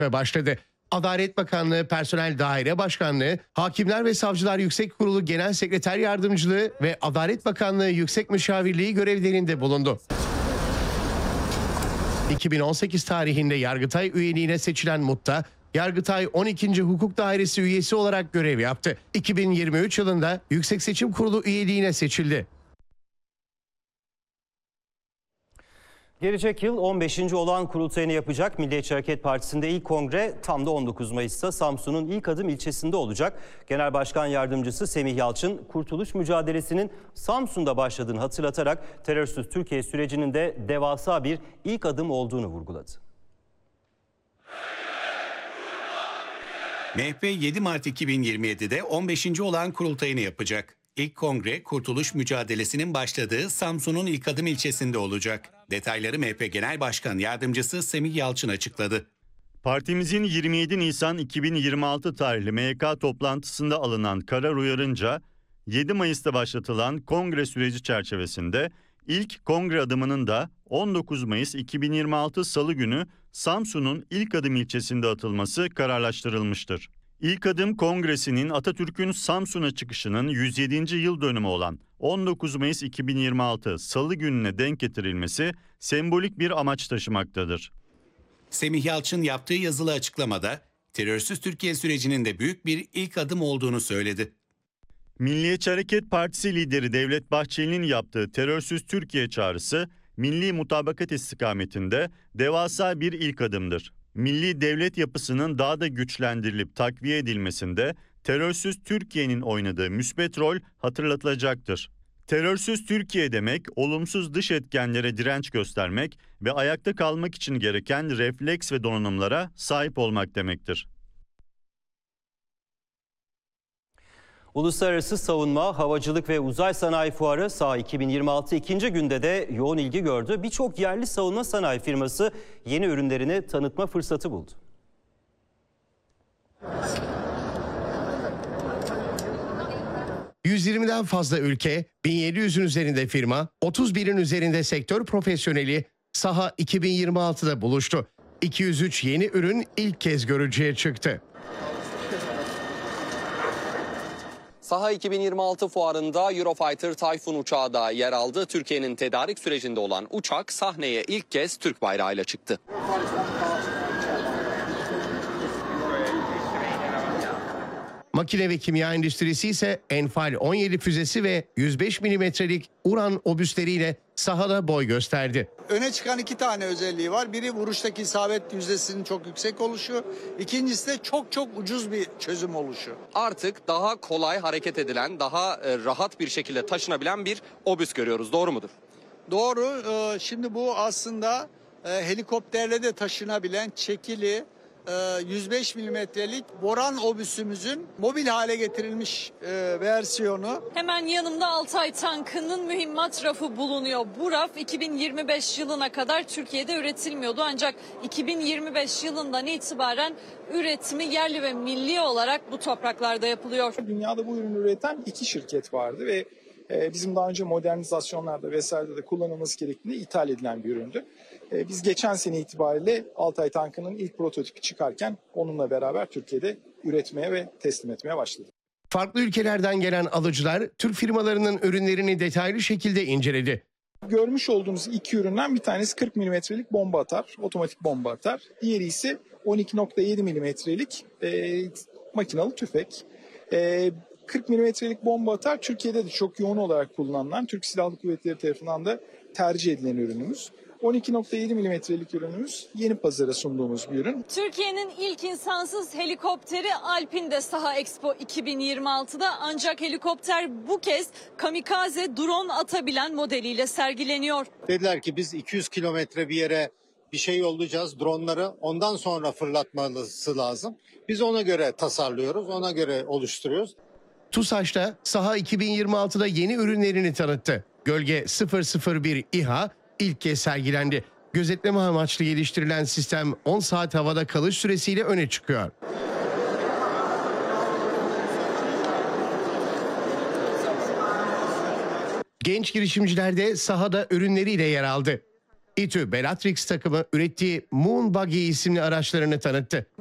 görüşme başladı. Adalet Bakanlığı Personel Daire Başkanlığı, Hakimler ve Savcılar Yüksek Kurulu Genel Sekreter Yardımcılığı ve Adalet Bakanlığı Yüksek Müşavirliği görevlerinde bulundu. 2018 tarihinde Yargıtay üyeliğine seçilen Mutta, Yargıtay 12. Hukuk Dairesi üyesi olarak görev yaptı. 2023 yılında Yüksek Seçim Kurulu üyeliğine seçildi. Gelecek yıl 15. olağan kurultayını yapacak Milliyetçi Hareket Partisi'nde ilk kongre tam da 19 Mayıs'ta Samsun'un İlk Adım ilçesinde olacak. Genel Başkan Yardımcısı Semih Yalçın, kurtuluş mücadelesinin Samsun'da başladığını hatırlatarak terörsüz Türkiye sürecinin de devasa bir ilk adım olduğunu vurguladı. MHP 7 Mart 2027'de 15. olağan kurultayını yapacak. İlk kongre kurtuluş mücadelesinin başladığı Samsun'un İlk Adım ilçesinde olacak. Detayları MHP Genel Başkan Yardımcısı Semih Yalçın açıkladı. Partimizin 27 Nisan 2026 tarihli MYK toplantısında alınan karar uyarınca 7 Mayıs'ta başlatılan kongre süreci çerçevesinde ilk kongre adımının da 19 Mayıs 2026 Salı günü Samsun'un İlk Adım ilçesinde atılması kararlaştırılmıştır. İlk Adım Kongresi'nin Atatürk'ün Samsun'a çıkışının 107. yıl dönümü olan 19 Mayıs 2026 Salı gününe denk getirilmesi sembolik bir amaç taşımaktadır. Semih Yalçın yaptığı yazılı açıklamada terörsüz Türkiye sürecinin de büyük bir ilk adım olduğunu söyledi. Milliyetçi Hareket Partisi lideri Devlet Bahçeli'nin yaptığı terörsüz Türkiye çağrısı milli mutabakat istikametinde devasa bir ilk adımdır. Milli devlet yapısının daha da güçlendirilip takviye edilmesinde terörsüz Türkiye'nin oynadığı müsbet rol hatırlatılacaktır. Terörsüz Türkiye demek, olumsuz dış etkenlere direnç göstermek ve ayakta kalmak için gereken refleks ve donanımlara sahip olmak demektir. Uluslararası Savunma, Havacılık ve Uzay Sanayi Fuarı SAHA 2026 ikinci günde de yoğun ilgi gördü. Birçok yerli savunma sanayi firması yeni ürünlerini tanıtma fırsatı buldu. ...120'den fazla ülke, 1700'ün üzerinde firma, 31'in üzerinde sektör profesyoneli SAHA 2026'da buluştu. 203 yeni ürün ilk kez görücüye çıktı. SAHA 2026 fuarında Eurofighter Typhoon uçağı da yer aldı. Türkiye'nin tedarik sürecinde olan uçak sahneye ilk kez Türk bayrağıyla çıktı. Makine ve kimya endüstrisi ise Enfal 17 füzesi ve 105 milimetrelik Uran obüsleriyle sahada boy gösterdi. Öne çıkan iki tane özelliği var. Biri vuruştaki isabet yüzdesinin çok yüksek oluşu. İkincisi de çok ucuz bir çözüm oluşu. Artık daha kolay hareket edilen, daha rahat bir şekilde taşınabilen bir obüs görüyoruz. Doğru mudur? Doğru. Şimdi bu aslında helikopterle de taşınabilen çekili 105 milimetrelik Boran obüsümüzün mobil hale getirilmiş versiyonu. Hemen yanımda Altay tankının mühimmat rafı bulunuyor. Bu raf 2025 yılına kadar Türkiye'de üretilmiyordu. Ancak 2025 yılından itibaren üretimi yerli ve milli olarak bu topraklarda yapılıyor. Dünyada bu ürünü üreten iki şirket vardı ve bizim daha önce modernizasyonlarda vesairede de kullanılması gerektiğinde ithal edilen bir üründü. Biz geçen sene itibariyle Altay tankının ilk prototipi çıkarken onunla beraber Türkiye'de üretmeye ve teslim etmeye başladık. Farklı ülkelerden gelen alıcılar Türk firmalarının ürünlerini detaylı şekilde inceledi. Görmüş olduğunuz iki üründen bir tanesi 40 milimetrelik bomba atar, otomatik bomba atar. Diğeri ise 12.7 milimetrelik makinalı tüfek. 40 milimetrelik bomba atar Türkiye'de de çok yoğun olarak kullanılan, Türk Silahlı Kuvvetleri tarafından da tercih edilen ürünümüz. 12.7 milimetrelik ürünümüz yeni pazara sunduğumuz bir ürün. Türkiye'nin ilk insansız helikopteri Alpin de SAHA Expo 2026'da, ancak helikopter bu kez kamikaze drone atabilen modeliyle sergileniyor. Dediler ki biz 200 kilometre bir yere bir şey yollayacağız, dronları ondan sonra fırlatması lazım. Biz ona göre tasarlıyoruz, ona göre oluşturuyoruz. TUSAŞ'ta SAHA 2026'da yeni ürünlerini tanıttı. Gölge 001 İHA ilk kez sergilendi. Gözetleme amaçlı geliştirilen sistem 10 saat havada kalış süresiyle öne çıkıyor. Genç girişimciler de sahada ürünleriyle yer aldı. İTÜ Bellatrix takımı ürettiği Moon Buggy isimli araçlarını tanıttı.